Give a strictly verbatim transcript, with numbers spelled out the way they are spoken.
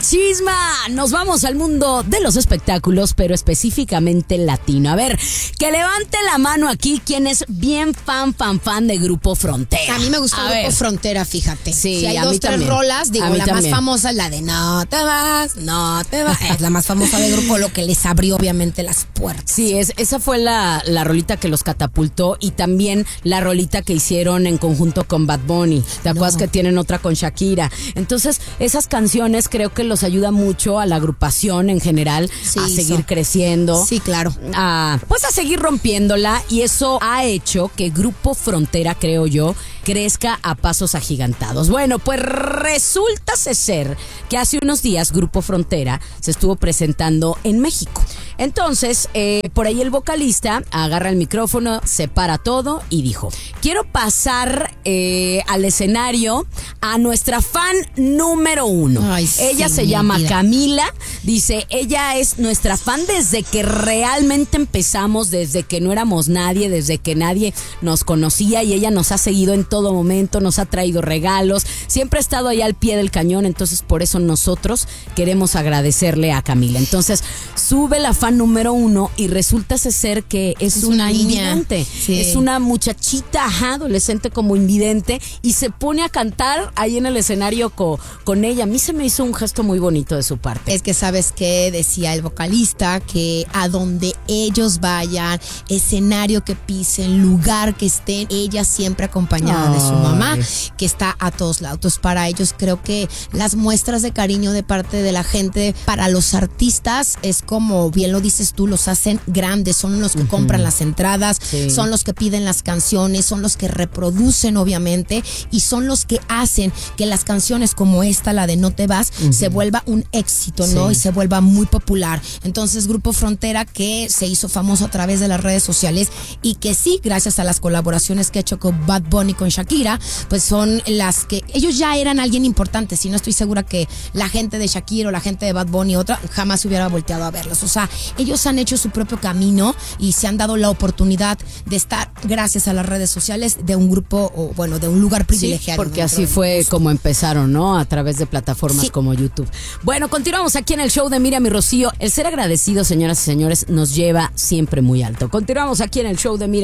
Chisma, nos vamos al mundo de los espectáculos, pero específicamente latino. A ver, que levante la mano aquí quien es bien fan, fan, fan de Grupo Frontera. A mí me gusta a Grupo ver. Frontera, fíjate. Sí, si hay a dos, mí tres también. rolas, digo, A mí la también. más famosa es la de No te vas, no te vas. Es la más famosa de Grupo, lo que les abrió obviamente las puertas. Sí, es, esa fue la, la rolita que los catapultó y también la rolita que hicieron en conjunto con Bad Bunny. ¿Te acuerdas No. que tienen otra con Shakira? Entonces, esas canciones creo que los ayuda mucho a la agrupación en general Sí, a hizo. seguir creciendo. Sí, claro. A, pues a seguir rompiéndola y eso ha hecho que Grupo Frontera, creo yo, crezca a pasos agigantados. Bueno, pues resulta ser que hace unos días Grupo Frontera se estuvo presentando en México. Entonces, eh, por ahí el vocalista agarra el micrófono, separa todo y dijo: quiero pasar eh, al escenario a nuestra fan número uno. Ay, Ella sí, se mi llama vida. Camila. Dice, ella es nuestra fan desde que realmente empezamos, desde que no éramos nadie, desde que nadie nos conocía, y ella nos ha seguido en todo momento, nos ha traído regalos, siempre ha estado ahí al pie del cañón. Entonces por eso nosotros queremos agradecerle a Camila. Entonces sube la fan número uno y resulta ser que es, Es una, una niña. invidente, Sí. es una muchachita, ajá, adolescente como invidente, y se pone a cantar ahí en el escenario co- con ella. A mí se me hizo un gesto muy bonito de su parte. Es que sabes que decía el vocalista que a donde ellos vayan, escenario que pisen, lugar que estén, ella siempre acompañada de su Ay. mamá, que está a todos lados. Entonces, para ellos creo que las muestras de cariño de parte de la gente para los artistas es como bien lo dices tú, los hacen grandes, son los que uh-huh. compran las entradas, Sí. son los que piden las canciones, son los que reproducen obviamente y son los que hacen que las canciones como esta, la de No te vas, uh-huh. se vuelva un éxito, ¿no? Sí. Y se vuelva muy popular. Entonces, Grupo Frontera, que se hizo famoso a través de las redes sociales y que sí, gracias a las colaboraciones que ha hecho con Bad Bunny, con Shakira, pues son las que ellos ya eran alguien importante. Si no, estoy segura que la gente de Shakira o la gente de Bad Bunny otra jamás se hubiera volteado a verlos. O sea, ellos han hecho su propio camino y se han dado la oportunidad de estar, gracias a las redes sociales, de un grupo o bueno, de un lugar privilegiado. Sí, porque así fue como empezaron, ¿no? A través de plataformas sí. como YouTube. Bueno, continuamos aquí en el show de Miriam y Rocío. El ser agradecido, señoras y señores, nos lleva siempre muy alto. Continuamos aquí en el show de Miriam